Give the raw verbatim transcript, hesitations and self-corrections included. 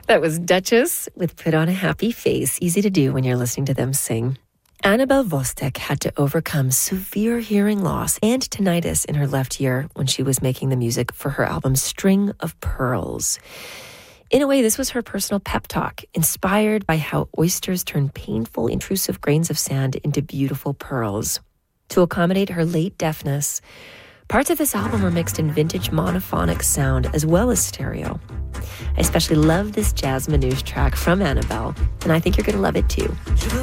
That was Duchess with Put on a Happy Face. Easy to do when you're listening to them sing. Annabelle Vostek had to overcome severe hearing loss and tinnitus in her left ear when she was making the music for her album String of Pearls. In a way, this was her personal pep talk, inspired by how oysters turn painful, intrusive grains of sand into beautiful pearls. To accommodate her late deafness, parts of this album were mixed in vintage monophonic sound as well as stereo. I especially love this jazz manouche track from Annabelle, and I think you're going to love it too.